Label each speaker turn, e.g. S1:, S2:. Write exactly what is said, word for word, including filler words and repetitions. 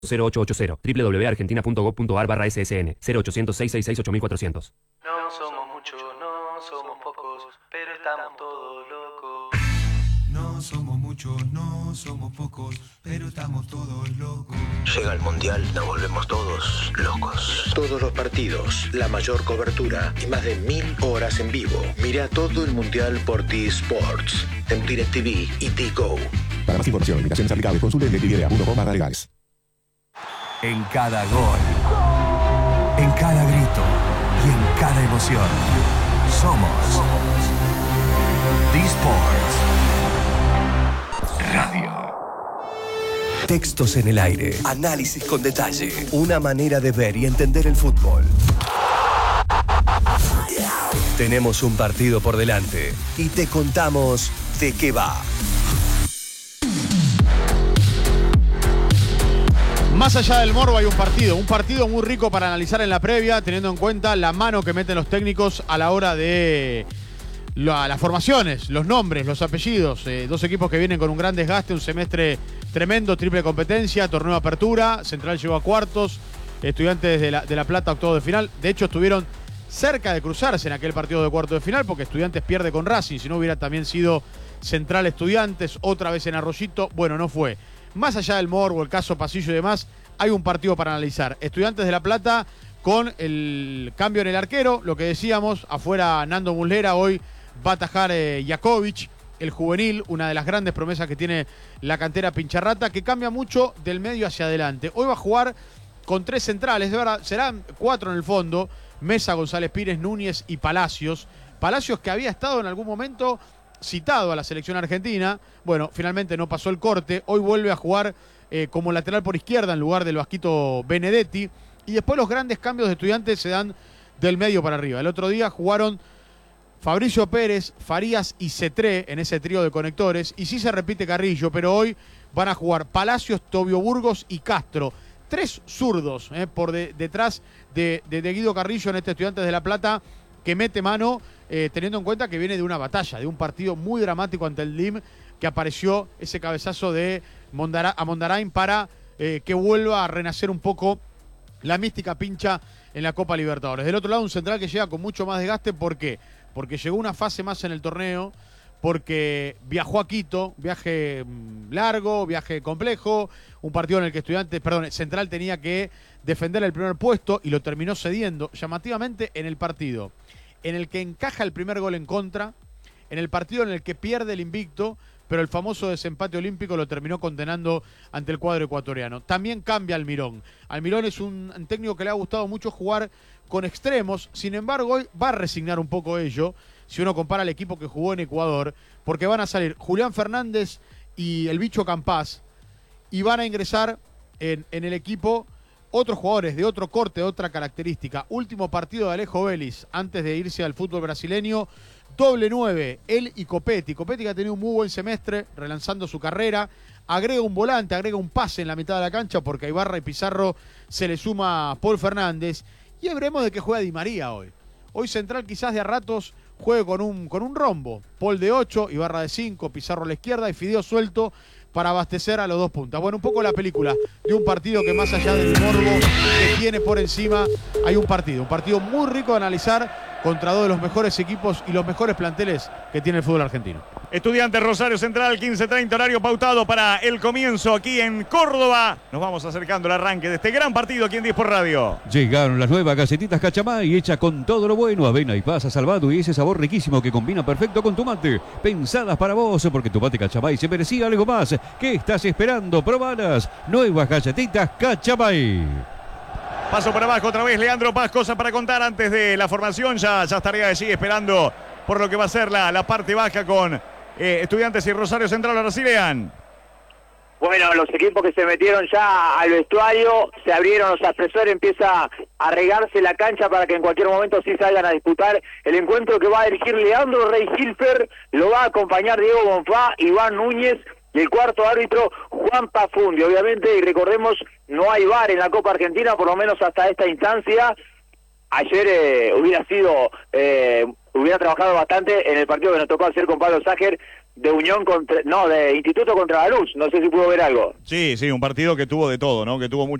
S1: cero ocho ocho cero, doble u doble u doble u punto argentina punto gob punto ar barra ese ese ene, cero ochocientos, seiscientos sesenta y seis, ocho mil cuatrocientos.
S2: No somos muchos, no somos pocos, pero estamos todos locos.
S3: No somos muchos, no somos pocos, pero estamos todos locos.
S4: Llega el Mundial, nos volvemos todos locos. Todos los partidos, la mayor cobertura y más de mil horas en vivo. Mira todo el Mundial por T-Sports, en DirecTV y T-Go.
S5: Para más información, limitaciones aplicables, consulte en directv punto com barra legales.
S6: En cada gol, en cada grito y en cada emoción, somos D-Sports Radio. Textos en el aire, análisis con detalle, una manera de ver y entender el fútbol. Tenemos un partido por delante y te contamos de qué va.
S7: Más allá del morbo hay un partido, un partido muy rico para analizar en la previa, teniendo en cuenta la mano que meten los técnicos a la hora de la, las formaciones, los nombres, los apellidos. Eh, dos equipos que vienen con un gran desgaste, un semestre tremendo, triple competencia, torneo de apertura, Central llegó a cuartos, Estudiantes de la, de la Plata octavo de final. De hecho, estuvieron cerca de cruzarse en aquel partido de cuarto de final, porque Estudiantes pierde con Racing, si no hubiera también sido Central Estudiantes, otra vez en Arroyito. Bueno, no fue. Más allá del morbo, el caso Pasillo y demás, hay un partido para analizar. Estudiantes de La Plata con el cambio en el arquero, lo que decíamos, afuera Nando Muslera, hoy va a atajar eh, Jakovic, el juvenil, una de las grandes promesas que tiene la cantera Pincharrata, que cambia mucho del medio hacia adelante. Hoy va a jugar con tres centrales, de verdad, serán cuatro en el fondo, Mesa, González Pires, Núñez y Palacios. Palacios que había estado en algún momento citado a la selección argentina, bueno, finalmente no pasó el corte, hoy vuelve a jugar eh, como lateral por izquierda en lugar del vasquito Benedetti, y después los grandes cambios de Estudiantes se dan del medio para arriba. El otro día jugaron Fabricio Pérez, Farías y Cetré en ese trío de conectores, y sí se repite Carrillo, pero hoy van a jugar Palacios, Tobio Burgos y Castro. Tres zurdos eh, por de, detrás de, de, de Guido Carrillo en este Estudiantes de La Plata, que mete mano, eh, teniendo en cuenta que viene de una batalla, de un partido muy dramático ante el D I M, que apareció ese cabezazo de Mondara, a Mondarain para eh, que vuelva a renacer un poco la mística Pincha en la Copa Libertadores. Del otro lado, un Central que llega con mucho más desgaste. ¿Por qué? Porque llegó una fase más en el torneo, porque viajó a Quito, viaje largo, viaje complejo, un partido en el que Estudiantes, perdón, Central tenía que defender el primer puesto y lo terminó cediendo llamativamente en el partido en el que encaja el primer gol en contra, en el partido en el que pierde el invicto, pero el famoso desempate olímpico lo terminó condenando ante el cuadro ecuatoriano. También cambia Almirón. Almirón es un técnico que le ha gustado mucho jugar con extremos, sin embargo hoy va a resignar un poco ello, si uno compara al equipo que jugó en Ecuador, porque van a salir Julián Fernández y el Bicho Campás, y van a ingresar en, en el equipo otros jugadores de otro corte, de otra característica. Último partido de Alejo Vélez antes de irse al fútbol brasileño. Doble nueve, él y Copetti. Copetti que ha tenido un muy buen semestre, relanzando su carrera. Agrega un volante, agrega un pase en la mitad de la cancha, porque a Ibarra y Pizarro se le suma Paul Fernández. Y ahí veremos de qué juega Di María hoy. Hoy Central quizás de a ratos juegue con un, con un rombo. Paul de ocho, Ibarra de cinco, Pizarro a la izquierda y Fideo suelto para abastecer a los dos puntas. Bueno, un poco la película de un partido que más allá del morbo que tiene por encima, hay un partido. Un partido muy rico de analizar contra dos de los mejores equipos y los mejores planteles que tiene el fútbol argentino.
S8: Estudiantes Rosario Central, quince treinta, horario pautado para el comienzo aquí en Córdoba. Nos vamos acercando al arranque de este gran partido aquí en diez por Radio.
S9: Llegaron las nuevas galletitas Cachamay, hecha con todo lo bueno, avena y pasa salvado y ese sabor riquísimo que combina perfecto con tu mate. Pensadas para vos, porque tu mate Cachamay se merecía algo más. ¿Qué estás esperando? Probalas. Nuevas galletitas Cachamay.
S8: Paso por abajo otra vez, Leandro Paz, cosas para contar antes de la formación. Ya, ya estaría allí esperando por lo que va a ser la, la parte baja con eh, Estudiantes y Rosario Central. Ahora sí, Lean.
S10: Bueno, los equipos que se metieron ya al vestuario, se abrieron los aspresores, empieza a regarse la cancha para que en cualquier momento sí salgan a disputar el encuentro que va a dirigir Leandro Rey Hilfer, lo va a acompañar Diego Bonfá, Iván Núñez y el cuarto árbitro Juan Pafundi. Obviamente, y recordemos, no hay V A R en la Copa Argentina, por lo menos hasta esta instancia. Ayer eh, hubiera sido, eh, hubiera trabajado bastante en el partido que nos tocó hacer con Pablo Ságer, de Unión contra, no, de Instituto contra la Luz, no sé si pudo ver algo.
S8: Sí, sí, un partido que tuvo de todo, ¿no? Que tuvo mucho